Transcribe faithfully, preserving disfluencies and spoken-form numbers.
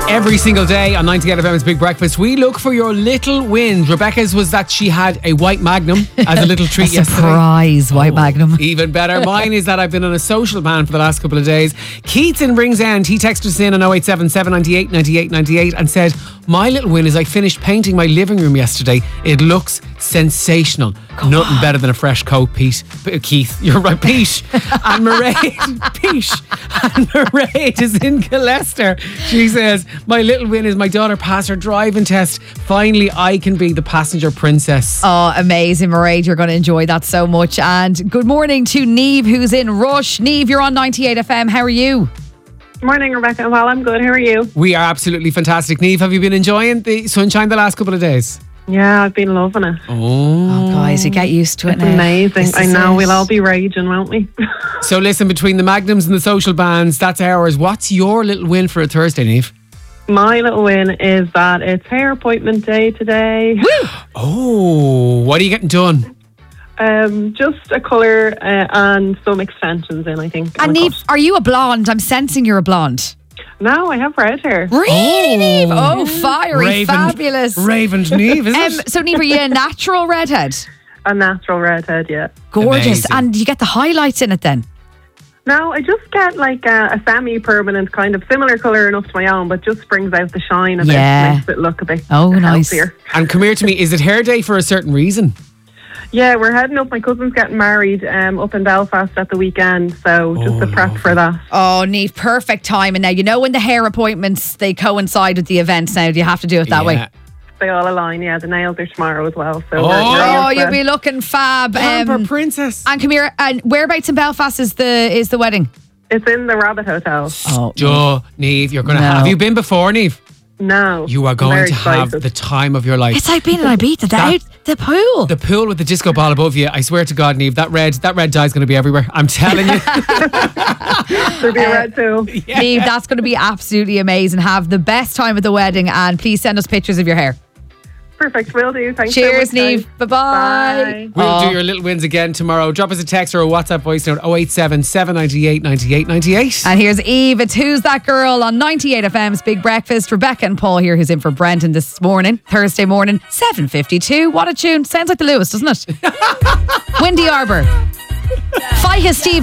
Every single day on ninety-eight F M's Big Breakfast, we look for your little wins. Rebecca's was that she had a white Magnum as a little treat a yesterday. Surprise, white Oh, Magnum. Even better. Mine is that I've been on a social ban for the last couple of days. Keith in Ringsend, he texted us in on oh eight seven, seven nine eight, nine eight nine eight and said, my little win is I finished painting my living room yesterday. It looks sensational. Come Nothing on. better than a fresh coat, Pete. P- Keith, you're right, Pete. And Mairead, Pete. And Mairead is in Gillester. She says, my little win is my daughter passed her driving test. Finally, I can be the passenger princess. Oh, amazing, Mairead. You're going to enjoy that so much. And good morning to Niamh, who's in Rush. Niamh, you're on ninety-eight F M. How are you? Morning, Rebecca. Well, I'm good. How are you? We are absolutely fantastic. Niamh, have you been enjoying the sunshine the last couple of days? Yeah, I've been loving it. Oh, Oh, guys, you get used to it It's now. amazing. This I is know. it. We'll all be raging, won't we? So listen, between the Magnums and the social bans, that's ours. What's your little win for a Thursday, Niamh? My little win is that it's hair appointment day today. Oh, what are you getting done? Um, just a colour uh, and some extensions in, I think. And a Niamh, cut. are you a blonde? I'm sensing you're a blonde. No, I have red hair. Really, Niamh? Oh, fiery, Raven- fabulous. Raven Niamh, is Um, it? so, Niamh, are you a natural redhead? A natural redhead, yeah. Gorgeous. Amazing. And you get the highlights in it then? No, I just get like a, a semi-permanent kind of similar colour enough to my own, but just brings out the shine a Yeah. bit, makes it look a bit Oh, nice. healthier. And come here to me, is it hair day for a certain reason? Yeah, we're heading up. My cousin's getting married um, up in Belfast at the weekend, so just Oh, a prep for that. Oh, Niamh, perfect time. And now, you know when the hair appointments, they coincide with the events now. You have to do it that way. Yeah. They all align, yeah. The nails are tomorrow as well. So Oh. we're, we're all Oh, set. you'll be looking fab. Pamper Um, princess. and come here. And whereabouts in Belfast is the is the wedding? It's in the Rabbit Hotel. Oh, Duh, Niamh, you're going to No. have... Have you been before, Niamh? No. You are I'm going very to have excited. the time of your life. it's like being in Ibiza. The, That- out, the pool. The pool with the disco ball above you, I swear to God, Niamh, that red that red dye is going to be everywhere. I'm telling you. There'll be a red too. Niamh, that's going to be absolutely amazing. Have the best time at the wedding, and please send us pictures of your hair. Perfect. Will do. Thanks Cheers, so much, Niamh. guys. Bye-bye. Bye. We'll Oh. do your little wins again tomorrow. Drop us a text or a WhatsApp voice note oh eight seven, seven nine eight, nine eight nine eight. And here's Eve. It's Who's That Girl on ninety-eight F M's Big Breakfast. Rebecca and Paul here, who's in for Brendan this morning, Thursday morning, seven fifty-two. What a tune. Sounds like the Lewis, doesn't it? Windy Arbor. Fight Steve.